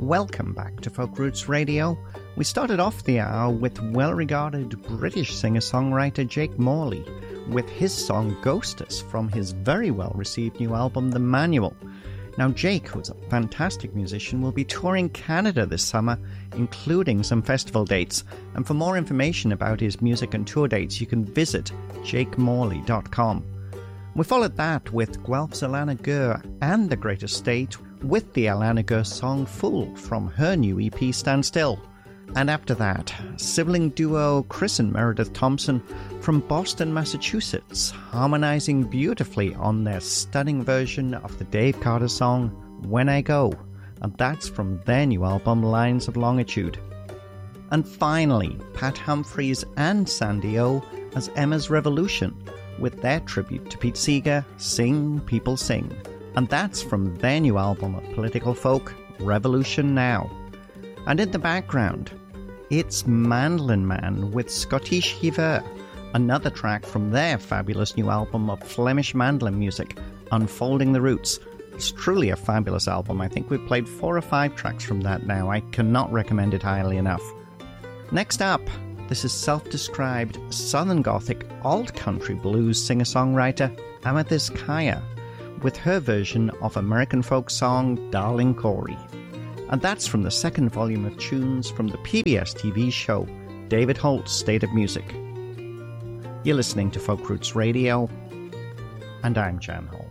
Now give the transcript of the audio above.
Welcome back to Folk Roots Radio. We started off the hour with well-regarded British singer-songwriter Jake Morley with his song Ghost Us from his very well-received new album The Manual. Now Jake, who's a fantastic musician, will be touring Canada this summer, including some festival dates. And for more information about his music and tour dates, you can visit jakemorley.com. We followed that with Guelph's Alana Gur and The Great Estate with the Alana Gur song Fool from her new EP Stand Still. And after that, sibling duo Chris and Meredith Thompson from Boston, Massachusetts, harmonizing beautifully on their stunning version of the Dave Carter song When I Go, and that's from their new album Lines of Longitude. And finally, Pat Humphries and Sandy O as Emma's Revolution, with their tribute to Pete Seeger, Sing People Sing, and that's from their new album of political folk, Revolution Now. And in the background, it's Mandolin Man with Scottish Hiver, another track from their fabulous new album of Flemish mandolin music, Unfolding the Roots. It's truly a fabulous album. I think we've played 4 or 5 tracks from that now. I cannot recommend it highly enough. Next up, this is self-described Southern Gothic alt-country blues singer-songwriter Amethyst Kaya with her version of American folk song Darling Corey. And that's from the second volume of tunes from the PBS TV show David Holt's State of Music. You're listening to Folk Roots Radio, and I'm Jan Hall.